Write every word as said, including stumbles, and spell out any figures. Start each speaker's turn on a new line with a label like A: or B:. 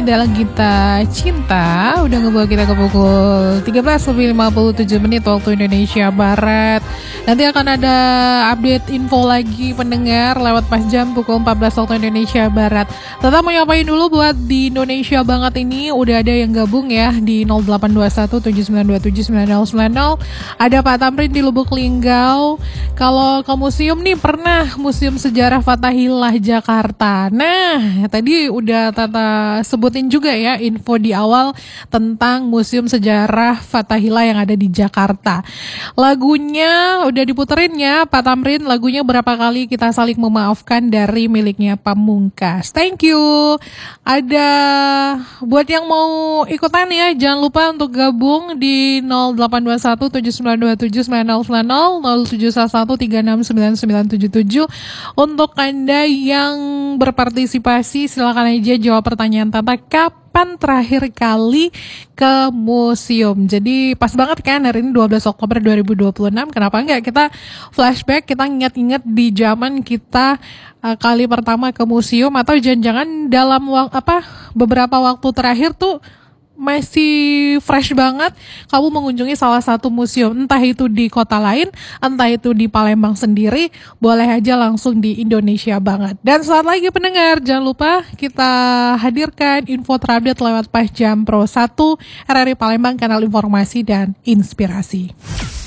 A: adalah Gita Cinta. Udah ngebawa kita ke pukul tiga belas lebih lima puluh tujuh menit waktu Indonesia Barat. Nanti akan ada update info lagi pendengar lewat pas jam pukul empat belas waktu Indonesia Barat. Tetap mau nyapain dulu buat di Indonesia banget ini. Udah ada yang gabung ya di nol delapan dua satu tujuh sembilan dua tujuh sembilan nol sembilan nol. Ada Pak Tamrin di Lubuk Linggau. Kalau ke museum nih, pernah Museum Sejarah Fathahillah Jakarta. Nah, tadi udah Tata sebutin juga ya info di awal tentang Museum Sejarah Fathahillah yang ada di Jakarta. Lagunya udah diputerin ya Pak Tamrin, lagunya berapa kali kita saling memaafkan dari miliknya Pamungkas. Thank you. Ada buat yang mau ikutan ya, jangan lupa untuk gabung di nol delapan dua satu tujuh sembilan dua tujuh sembilan nol sembilan nol nol tujuh satu tiga enam sembilan sembilan tujuh tujuh. Untuk Anda yang berpartisipasi silakan aja jawab pertanyaan Tata, kapan terakhir kali ke museum? Jadi pas banget kan hari ini dua belas Oktober dua ribu dua puluh enam. Kenapa enggak kita flashback, kita ingat-ingat di zaman kita uh, kali pertama ke museum, atau jangan-jangan dalam wak- apa beberapa waktu terakhir tuh masih fresh banget kamu mengunjungi salah satu museum, entah itu di kota lain, entah itu di Palembang sendiri, boleh aja langsung di Indonesia banget. Dan saat lagi pendengar, jangan lupa kita hadirkan info terupdate lewat pas jam Pro satu R R I Palembang, kanal informasi dan inspirasi.